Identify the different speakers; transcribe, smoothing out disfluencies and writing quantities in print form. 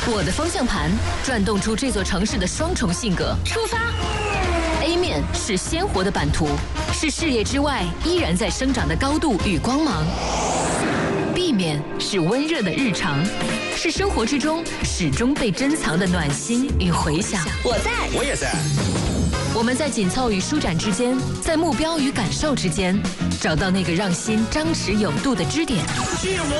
Speaker 1: 我的方向盘转动出这座城市的双重性格。出发 ！A 面是鲜活的版图，是视野之外依然在生长的高度与光芒。B 面是温热的日常，是生活之中始终被珍藏的暖心与回响。
Speaker 2: 我在，
Speaker 3: 我也在。
Speaker 1: 我们在紧凑与舒展之间，在目标与感受之间，找到那个让心张弛有度的支点。